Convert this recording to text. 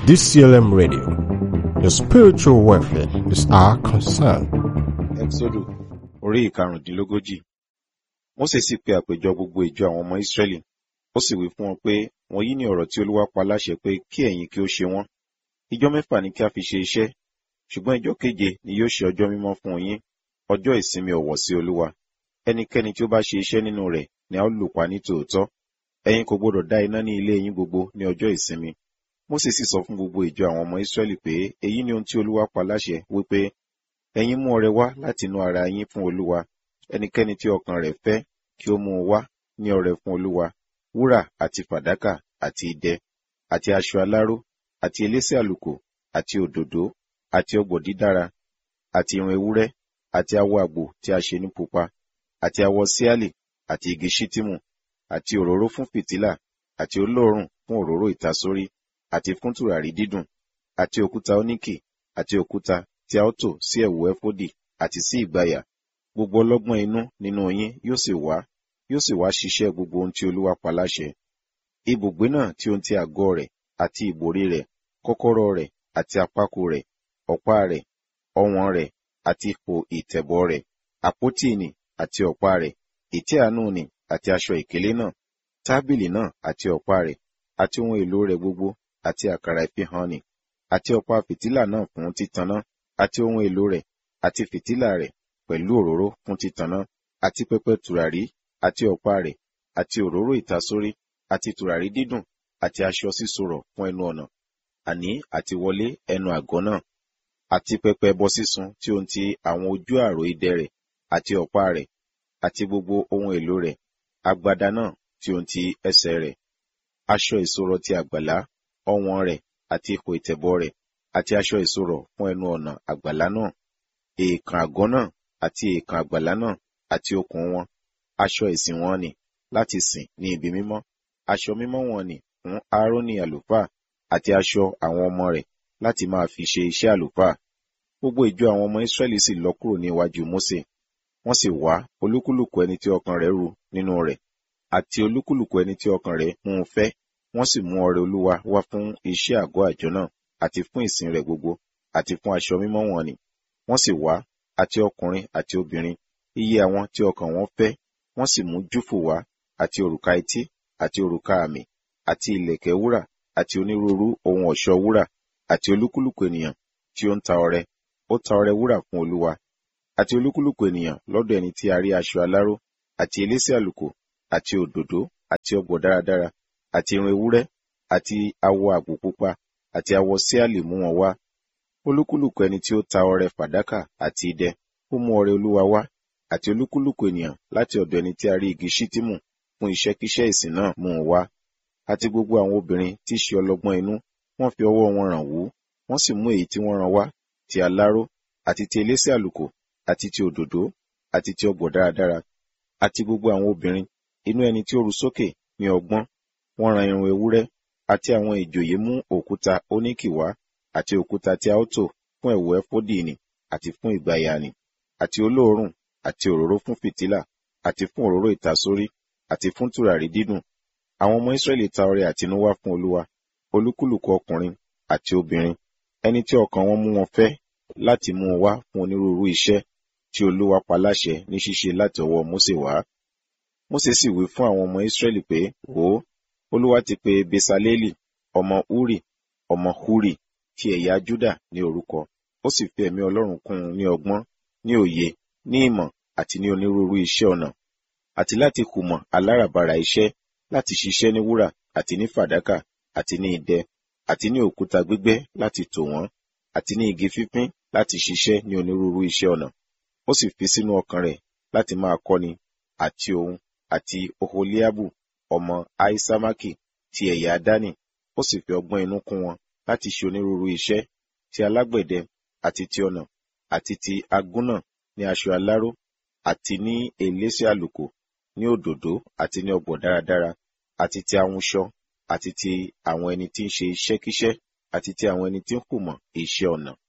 DCLM Radio. Your spiritual welfare is our concern. Ẹ́kísódù orí ìkarùndínlógójì. Mósè sì pe àpéjọ gbogbo ìjọ àwọn ọmọ Ísírẹ́lì. Ó sì wí fún wọn pé wọ̀nyí ni ọ̀rọ̀ tí Olúwa pa láṣẹ pé kí ẹ̀yin kí ó ṣe wọ́n. Ijọ́ 6 ni kí a fi ṣe iṣẹ́, ṣùgbọ́n ijọ́ 7 ni yóò ṣe ọjọ́ mímọ́ fún yín, ọjọ́ ìsinmi ọ̀wọ̀ sí Olúwa. Ẹnikẹ́ni tí ó bá ṣe iṣẹ́ nínú rẹ̀ ni a ó lù pa ní tòótọ́. Ẹ̀yin kò gbọdọ̀ dá iná ní ilé yín gbogbo ní ọjọ́ ìsinmi. Mósè sì sọ fún gbogbo ìjọ àwọn ọmọ Ísírẹ́lì pé èyí ni ohun tí Olúwa pa láṣẹ wípé ẹ̀yin mú ọrẹ wá láti inú ara yín fún Olúwa. Ẹnikẹ́ni tí ọkàn rẹ̀ fẹ́ kí ó mú un wá ní ọrẹ fún Olúwa, wúrà àti fàdákà àti idẹ, àti aṣọ aláró, àti elése àlùkò, àti òdòdó, àti ọ̀gbọ̀ dídára, àti irun ewúrẹ́, àti awọ àgbò tí a ṣe ní pupa, àti awọ síálì, àti igi ṣítìmù, àti òróró fún fìtílà, àti olóòórùn fún òróró ìtasórí, àti fún tùràrí dídùn, àti òkúta óníkì, àti òkúta tí a ó tò sí ẹ̀wù ẹfódì àti sí ìgbàyà. Gbogbo ọlọ́gbọ́n inú nínú yín yóò sì wá ṣiṣẹ́ gbogbo ohun tí Olúwa pa láṣẹ. Ibùgbé náà tí ohun ti àgọ́ rẹ̀ àti ìbòrí rẹ̀, kọ́kọ́rọ́ rẹ̀ àti àpákò rẹ̀, ọ̀pá rẹ̀, ọwọ̀n rẹ̀ àti ipò ìtẹ̀bọ̀ rẹ̀, àpótí ìnì àti ọ̀pá rẹ̀, ìtẹ́ àánú nì àti aṣọ ìkélé náà, tábìlì náà àti ọ̀pá rẹ̀, àti ohun èlò rẹ̀ gbogbo, àti àkàrà ìfihàn nì, àti ọ̀pá fìtílà náà fún títaná, àti ohun èlò rẹ̀, àti fìtílà rẹ̀, pẹ̀lú òróró fún títaná, àti pẹpẹ tùràrí, àti ọ̀pá rẹ̀, àti òróró ìtasórí, àti tùràrí dídùn, àti aṣọ sísorọ̀ fún ẹnu ọ̀nà, àní àti wọlé ẹnu àgọ́ náà, àti pẹpẹ ẹbọ sísun tí ohun ti àwọn ojú àrò idẹ rẹ̀, àti ọ̀pá rẹ̀, àti gbogbo ohun èlò rẹ̀, agbada náà tí ohun ti ẹsẹ̀ rẹ̀, aṣọ ìsorọ̀ ti àgbàlá, ọwọ̀n rẹ̀, àti ipò ìtẹ̀bọ̀ rẹ̀, àti aṣọ ìsorọ̀ fún ẹnu ọ̀nà àgbàlá náà, èèkàn àgọ́ náà, àti èèkàn àgbàlá náà, àti okùn wọn, aṣọ ìsìn wọn nì láti sìn ní ibi mímọ́, aṣọ mímọ́ wọn nì fún Áárónì àlùfáà, àti aṣọ àwọn ọmọ rẹ̀ láti máa fi ṣe iṣẹ́ àlùfáà. Gbogbo ìjọ àwọn ọmọ Ísírẹ́lì sì lọ kúrò ní iwájú Mósè. Wọ́n sì wá olúkúlùkù ẹni tí ọkàn rẹ̀ ru nínú rẹ̀, àti olúkúlùkù ẹni tí ọkàn rẹ̀ mú un fẹ́. Wọ́n sì mú ọrẹ Olúwa wá fún iṣẹ́ àgọ́ àjọ náà, àti fún ìsìn rẹ̀ gbogbo, àti fún aṣọ mímọ́ wọn nì. Wọ́n sì wá, àti ọkùnrin àti obìnrin, iye àwọn tí ọkàn wọn fẹ́. Wọ́n sì mú júfù wá, àti òrùka etí, àti òrùka àmì, àti ìlẹ̀kẹ̀ wúrà, àti onírúurú ohun ọ̀ṣọ́ wúrà, àti olúkúlùkù ènìyàn tí ó ń ta ọrẹ, ó ta ọrẹ wúrà fún Olúwa. Àti olúkúlùkù ènìyàn lọ́dọ̀ ẹni tí a rí aṣọ aláró, àti elése àlùkò, àti òdòdó, àti ọ̀gbọ̀ dáradára, àti irun ewúrẹ́, àti awọ àgbò pupa, àti awọ síálì mú wọn wá. Olúkúlùkù ẹni tí ó ta ọrẹ fàdákà àti idẹ, ó mú ọrẹ Olúwa wá, àti olúkúlùkù ènìyàn láti ọ̀dọ̀ ẹni tí a rí igi ṣítìmù fún iṣẹ́kíṣẹ́ ìsìn náà mú un wá. Àti gbogbo àwọn obìnrin tí í ṣe ọlọ́gbọ́n inú, wọ́n fi ọwọ́ wọn ràn wú, wọ́n sì mú èyí tí wọ́n rán wá, ti aláró, àti ti elése àlùkò, àti ti òdòdó, àti ti ọ̀gbọ̀ dáradára. Àti gbogbo àwọn obìnrin, inú ẹni tí ó ru sókè ní ọgbọ́n, wọ́n ran irun ewúrẹ́, àti àwọn ìjòyè mú òkúta óníkì wá, àti òkúta tí a ó tò fún ẹ̀wù ẹfódì nì, àti fún ìgbàyà nì, àti olóòórùn, àti òróró fún fìtílà, àti fún òróró ìtasórí, àti fún tùràrí dídùn. Àwọn ọmọ Ísírẹ́lì ta ọrẹ àtinúwá fún Olúwa, olúkúlùkù ọkùnrin àti obìnrin, ẹni tí ọkàn wọn mú wọn fẹ́, láti mú un wá fún onírúurú iṣẹ́ tí Olúwa pa láṣẹ ní ṣíṣe láti ọwọ́ Mósè wá. Mósè sì wí fún àwọn ọmọ Ísírẹ́lì pé, wò ó, Olúwa ti pe Besaleli, ọmọ Uri, ọmọ Huri, ti ẹ̀yà Júdà ní orúkọ. Ó sì fi ẹ̀mí Ọlọ́run kún un ní ọgbọ́n, ní òye, ní ìmọ̀, àti ní onírúurú iṣẹ́ ọnà, àti láti kùmọ̀ aláràbarà iṣẹ́, láti ṣiṣẹ́ ní wúrà, àti ní fàdákà, àti ní idẹ, àti ní òkúta gbígbẹ́ láti tò wọ́n, àti ní igi fífín láti ṣiṣẹ́ ní onírúurú iṣẹ́ ọnà. Ó sì fi sínú ọkàn rẹ̀ láti máa kọ́ni, àti òun, àti Oholiabu, ọmọ Ahisamaki, ti ẹ̀yà Dani. Ó sì fi ọgbọ́n inú kún wọn láti ṣe onírúurú iṣẹ́, ti alágbẹ̀dẹ, àti ti ọnà, àti ti agúnnà ní aṣọ aláró, àti ní elése àlùkò, ní òdòdó, àti ní ọ̀gbọ̀ dáradára, àti ti ahunṣọ, àti ti àwọn ẹni tí ń ṣe iṣẹ́kíṣẹ́, àti ti àwọn ẹni tí ń kùmọ̀ iṣẹ́ ọnà.